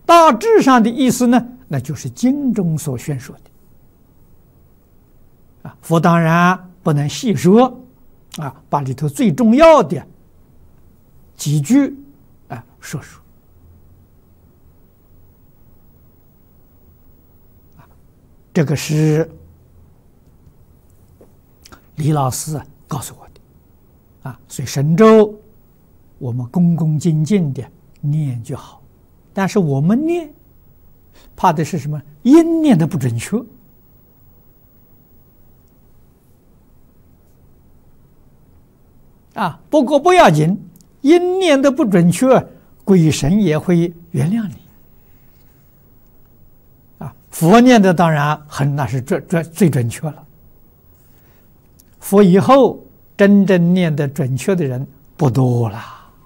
大致上的意思呢，那就是经中所宣说的。佛当然不能细说，把里头最重要的几句说说。这个是李老师告诉我的，所以神咒我们恭恭敬敬的念就好，但是我们念怕的是什么？音念的不准确。不过不要紧，音念的不准确，鬼神也会原谅你。佛念的当然那是最准确了。佛以后真正念的准确的人不多了，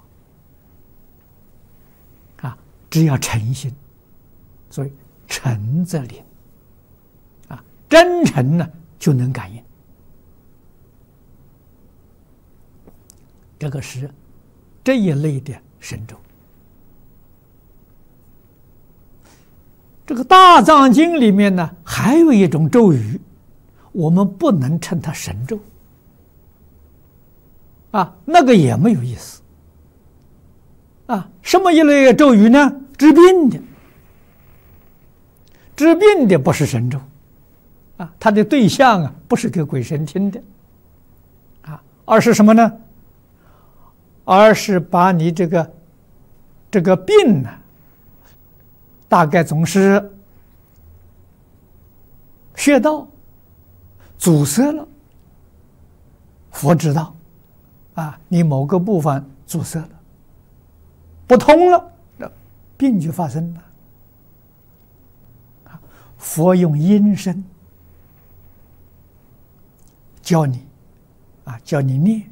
只要诚心，所以诚则灵，真诚呢就能感应。这个是这一类的神咒。这个大藏经里面呢，还有一种咒语，我们不能称它神咒，那个也没有意思。什么一类咒语呢？治病的，治病的不是神咒，它的对象不是给鬼神听的，而是什么呢？而是把你这个病呢，大概总是穴道阻塞了，佛知道，你某个部分阻塞了，不通了，病就发生了。佛用音声教你，教你念。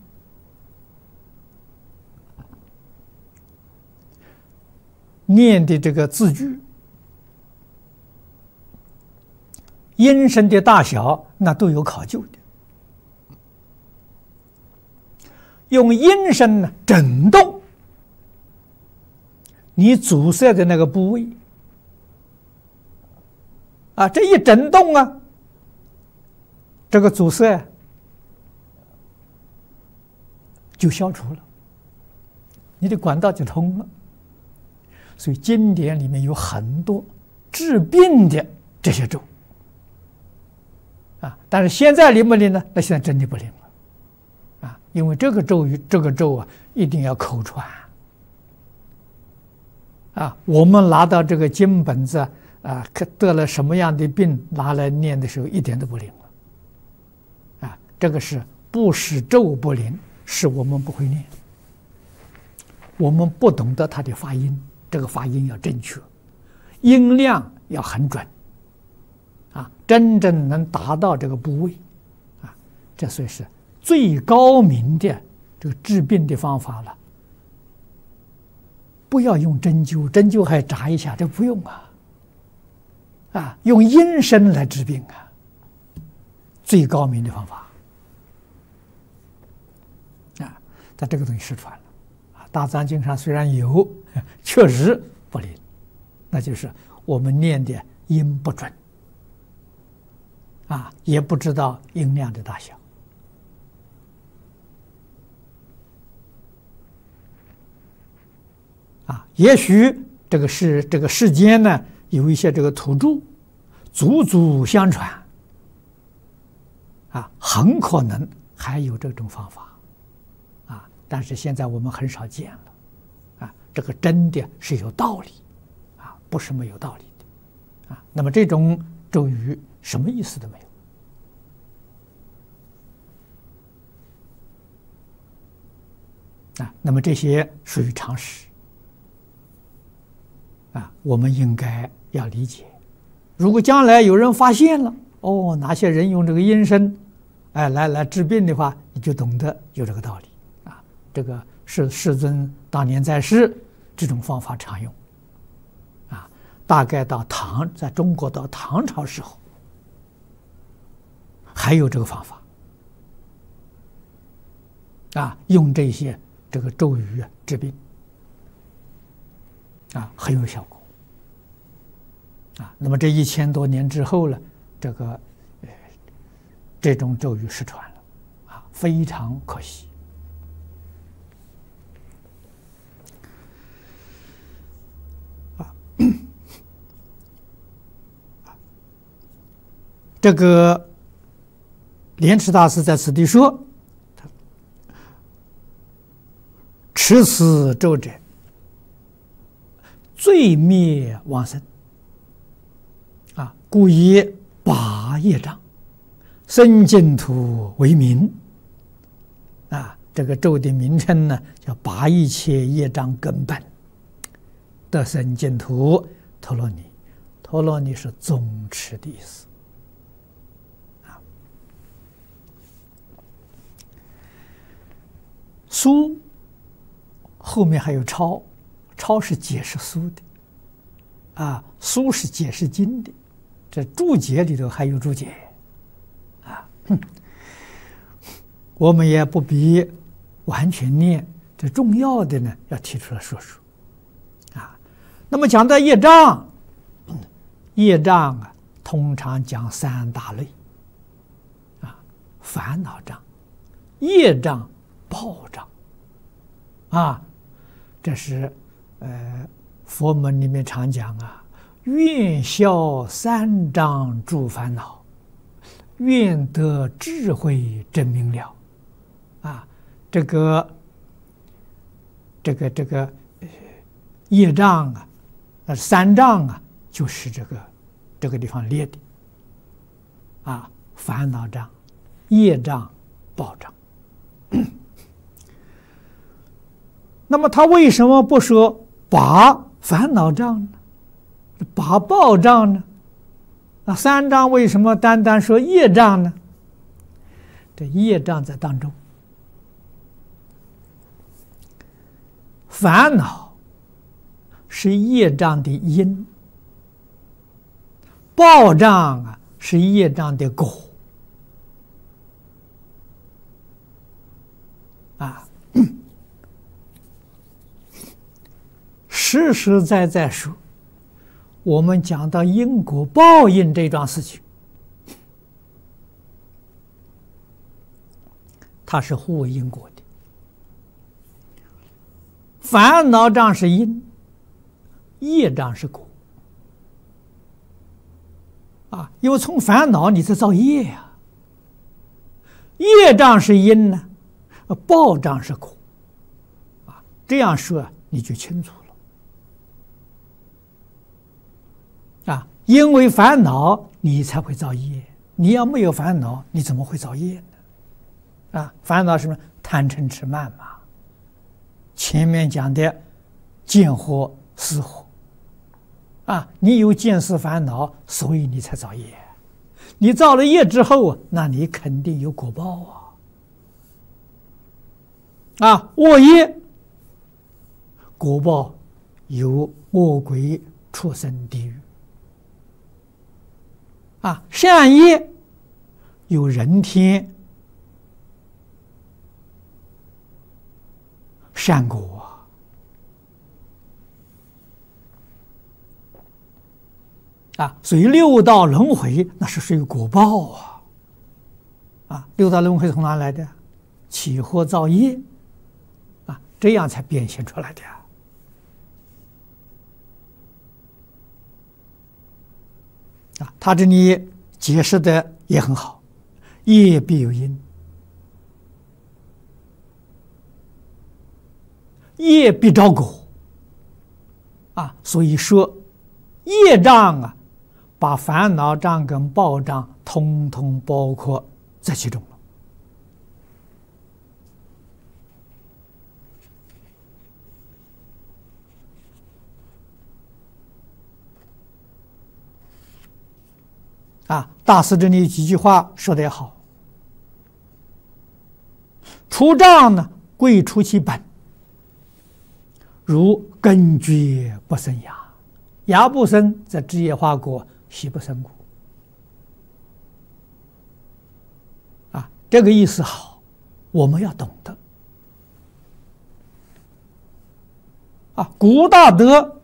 念的这个字句，音声的大小，那都有考究的。用音声呢震动你阻塞的那个部位，这一震动这个阻塞就消除了，你的管道就通了。所以经典里面有很多治病的这些咒，但是现在灵不灵呢？那现在真的不灵了，因为这个咒语，这个咒一定要口传，我们拿到这个经本子得了什么样的病，拿来念的时候一点都不灵了，这个是不是咒不灵，是我们不会念，我们不懂得它的发音。这个发音要正确，音量要很准，真正能达到这个部位，这算是最高明的这个治病的方法了。不要用针灸，针灸还扎一下，这不用用音声来治病最高明的方法但这个东西失传了。大藏经上虽然有，确实不灵，那就是我们念的音不准，也不知道音量的大小。也许这个世间呢，有一些这个土著，祖祖相传，很可能还有这种方法。但是现在我们很少见了，这个真的是有道理，不是没有道理的，那么这种咒语什么意思都没有，那么这些属于常识，我们应该要理解。如果将来有人发现了，哪些人用这个音声，来治病的话，你就懂得有这个道理。这个是世尊当年在世，这种方法常用，大概到在中国到唐朝时候，还有这个方法，用这些这个咒语治病，很有效果， 那么这1000多年之后呢，这种咒语失传了，非常可惜。这个莲池大师在此地说：“持此咒者，罪灭往生。故以拔业障，生净土为名。”这个咒的名称呢，叫拔一切业障根本，得生净土。陀罗尼，陀罗尼是宗持的意思。疏后面还有抄，抄是解释疏的，疏是解释经的，这注解里头还有注解，我们也不必完全念，这重要的呢要提出来说说，那么讲到业障，业障通常讲3大类，烦恼障、业障、报障，这是佛门里面常讲愿消3障诸烦恼，愿得智慧真明了。这个业障3障就是这个地方列的，烦恼障、业障、报障。那么他为什么不说拔烦恼障呢？拔报障呢？3障为什么单单说业障呢？这业障在当中，烦恼是业障的因，报障是业障的果。实实在在说，我们讲到因果报应这桩事情，它是互为因果的。烦恼障是因，业障是果。因为从烦恼你在造业呀，业障是因呢，报障是果。这样说你就清楚了。因为烦恼你才会造业，你要没有烦恼，你怎么会造业呢？烦恼是什么？贪嗔痴慢嘛。前面讲的见惑、思惑，你有见思烦恼，所以你才造业。你造了业之后，那你肯定有果报恶业，果报有恶鬼、畜生、地狱。善业有人天、善果。所以六道轮回那是属于果报六道轮回从哪来的？起惑造业这样才变现出来的他这里解释的也很好，业必有因，业必招果所以说业障把烦恼障跟报障通通包括在其中了。大师这里几句话说得也好，除障呢，贵除其本，如根绝不生芽，芽不生，则枝叶花果，习不生果。这个意思好，我们要懂得。古大德